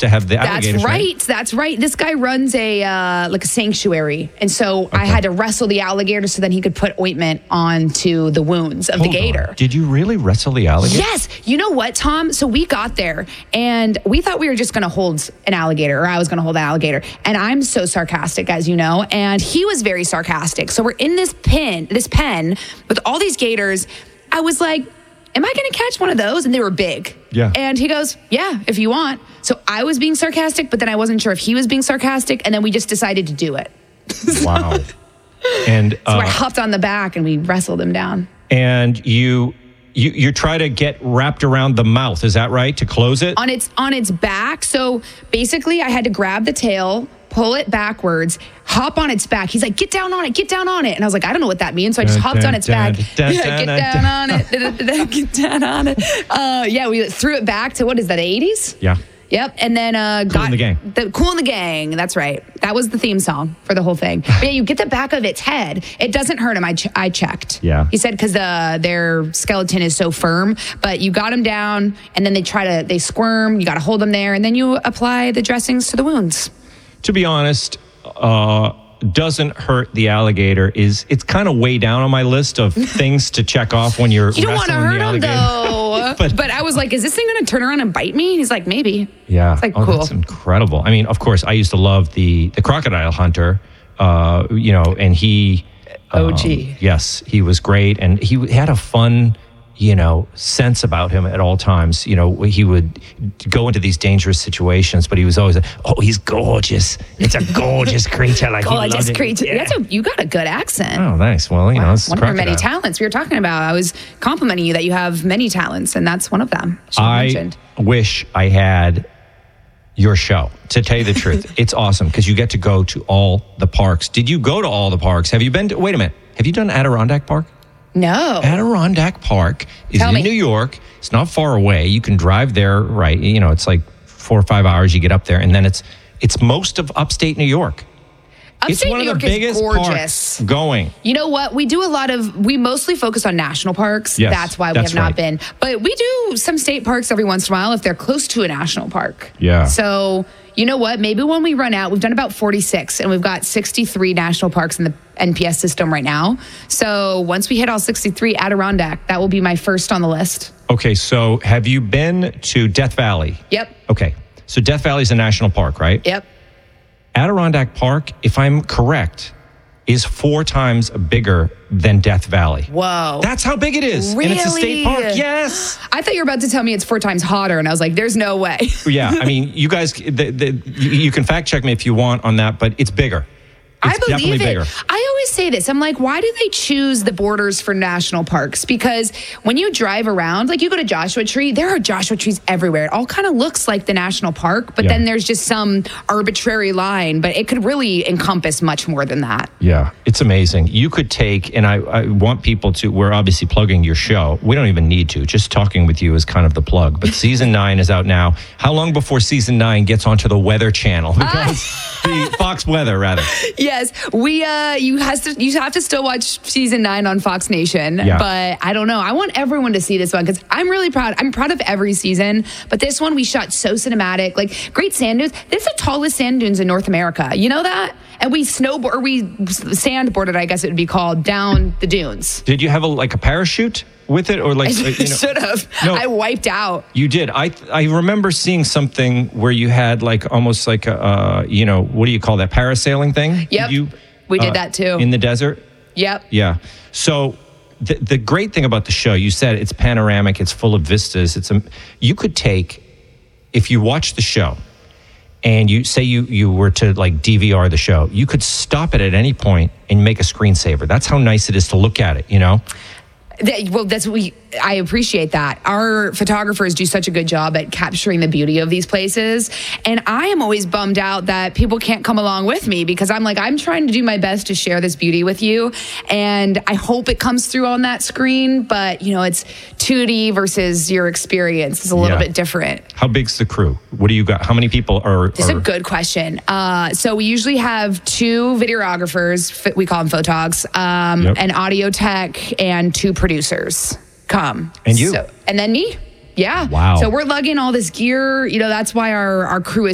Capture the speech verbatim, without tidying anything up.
to have the That's alligators. right. right. That's right. This guy runs a uh, like a sanctuary, and so okay. I had to wrestle the alligator so then he could put ointment onto the wounds of Hold the gator. On. Did you really wrestle the alligator? Yes. You know what, Tom? So we got there, and we thought we were just going to hold an alligator, or I was going to hold an alligator. And I'm so sarcastic, as you know, and he was very sarcastic. So we're in this pen, this pen with all these gators. I was like, am I going to catch one of those? And they were big. Yeah. And he goes, yeah, if you want. So I was being sarcastic, but then I wasn't sure if he was being sarcastic. And then we just decided to do it. Wow. And uh, so I hopped on the back and we wrestled him down. And you, you, you try to get wrapped around the mouth. Is that right? To close it? On its, on its back. So basically I had to grab the tail, pull it backwards, hop on its back. He's like, get down on it, get down on it. And I was like, I don't know what that means. So I just hopped on its back. Yeah, get down on it. Get down on it. Uh, yeah, we threw it back to, what is that, eighties? Yeah. Yep. And then uh, Cool got in the Gang. The, cool in the Gang. That's right. That was the theme song for the whole thing. But yeah, you get the back of its head. It doesn't hurt him. I, ch- I checked. Yeah. He said because the their skeleton is so firm, but you got them down and then they try to, they squirm. You got to hold them there and then you apply the dressings to the wounds. To be honest, uh, doesn't hurt the alligator is it's kind of way down on my list of things to check off when you're You don't want to wrestling hurt the him alligator. though. but, but I was like, is this thing going to turn around and bite me? He's like, maybe. Yeah. It's like, oh, cool. That's incredible. I mean, of course, I used to love the the crocodile hunter, uh, you know, and he O um, G. Yes, he was great. And he had a fun, you know, sense about him at all times. You know, he would go into these dangerous situations, but he was always, oh, he's gorgeous. It's a gorgeous creature. Like Gorgeous creature. Yeah. That's a, you got a good accent. Oh, nice. Well, you Wow. know, it's one of your many talents we were talking about. I was complimenting you that you have many talents, and that's one of them. She I mentioned. wish I had your show, to tell you the truth. It's awesome because you get to go to all the parks. Did you go to all the parks? Have you been to, wait a minute, have you done Adirondack Park? No. Adirondack Park is Tell in me. New York. It's not far away. You can drive there, right? You know, it's like four or five hours. You get up there, and then it's it's most of upstate New York. Upstate it's one New of the York biggest is gorgeous. parks going. You know what? We do a lot of, we mostly focus on national parks. Yes, that's why we that's have not right. been. But we do some state parks every once in a while if they're close to a national park. Yeah. So, you know what? Maybe when we run out, we've done about forty-six, and we've got sixty-three national parks in the N P S system right now. So once we hit all sixty-three, Adirondack, that will be my first on the list. Okay, so have you been to Death Valley? Yep. Okay, so Death Valley is a national park, right? Yep. Adirondack Park, if I'm correct, is four times bigger than Death Valley. Whoa. That's how big it is. Really? And it's a state park. Yes. I thought you were about to tell me it's four times hotter, and I was like, there's no way. Yeah, I mean, you guys, the, the, you you can fact check me if you want on that, but it's bigger. It's I believe definitely it. bigger. I always say this. I'm like, why do they choose the borders for national parks? Because when you drive around, like you go to Joshua Tree, there are Joshua trees everywhere. It all kind of looks like the national park, but Yeah. then there's just some arbitrary line, but it could really encompass much more than that. Yeah, it's amazing. You could take, and I, I want people to, we're obviously plugging your show. We don't even need to. Just talking with you is kind of the plug. But season nine is out now. How long before season nine gets onto the Weather Channel? Because the Fox Weather, rather. Yes, we. Uh, you has to. You have to still watch season nine on Fox Nation. Yeah. But I don't know. I want everyone to see this one because I'm really proud. I'm proud of every season, but this one we shot so cinematic. Like great sand dunes. This is the tallest sand dunes in North America. You know that? And we snowboard, or we sandboarded, I guess it would be called, down the dunes. Did you have a like a parachute with it, or like? I you know, should have. No. I wiped out. You did. I I remember seeing something where you had like almost like a uh, you know, what do you call that, parasailing thing? Yep. You, We did uh, that too. in the desert. Yep. Yeah. So the the great thing about the show, you said it's panoramic, it's full of vistas. It's a, you could take, if you watch the show and you say you you were to like D V R the show, you could stop it at any point and make a screensaver. That's how nice it is to look at it, you know? That, well, that's we. I appreciate that. Our photographers do such a good job at capturing the beauty of these places, and I am always bummed out that people can't come along with me because I'm like, I'm trying to do my best to share this beauty with you, and I hope it comes through on that screen. But you know, it's two D versus your experience is a little Yeah. bit different. How big's the crew? What do you got? How many people are? This is are a good question. Uh, so we usually have two videographers, f- we call them photogs, um, Yep. an audio tech, and two producers come. And you. So, and then me. Yeah. Wow. So we're lugging all this gear. You know, that's why our, our crew is